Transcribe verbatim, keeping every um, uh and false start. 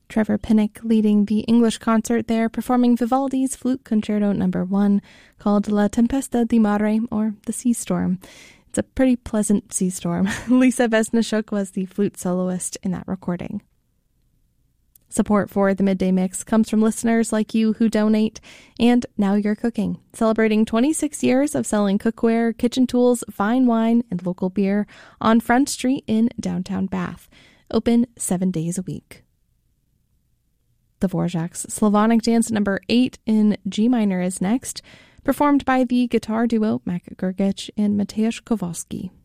Trevor Pinnock leading the English concert there, performing Vivaldi's Flute Concerto Number One, called La Tempesta di Mare, or The Sea Storm. It's a pretty pleasant sea storm. Lisa Vesnishuk was the flute soloist in that recording. Support for the Midday Mix comes from listeners like you who donate, and Now You're Cooking, celebrating twenty-six years of selling cookware, kitchen tools, fine wine, and local beer on Front Street in downtown Bath. Open seven days a week. Dvorak's Slavonic Dance Number eight in G minor is next, performed by the guitar duo Mac Gergich and Mateusz Kowalski.